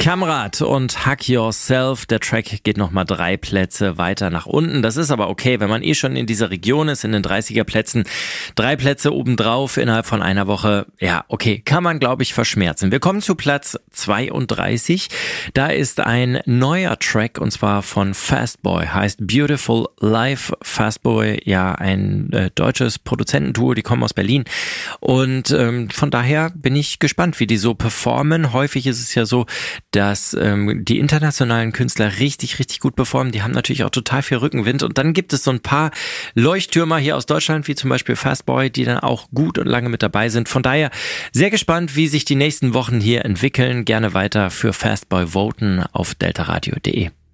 Kamrat und Hack Yourself. Der Track geht nochmal 3 Plätze weiter nach unten. Das ist aber okay, wenn man schon in dieser Region ist, in den 30er Plätzen. 3 Plätze obendrauf innerhalb von einer Woche. Ja, okay, kann man, glaube ich, verschmerzen. Wir kommen zu Platz 32. Da ist ein neuer Track und zwar von Fastboy. Heißt Beautiful Life. Fastboy, ja, ein deutsches Produzentenduo, die kommen aus Berlin. Und von daher bin ich gespannt, wie die so performen. Häufig ist es ja so, dass die internationalen Künstler richtig, richtig gut performen. Die haben natürlich auch total viel Rückenwind. Und dann gibt es so ein paar Leuchttürmer hier aus Deutschland, wie zum Beispiel Fastboy, die dann auch gut und lange mit dabei sind. Von daher sehr gespannt, wie sich die nächsten Wochen hier entwickeln. Gerne weiter für Fastboy voten auf deltaradio.de.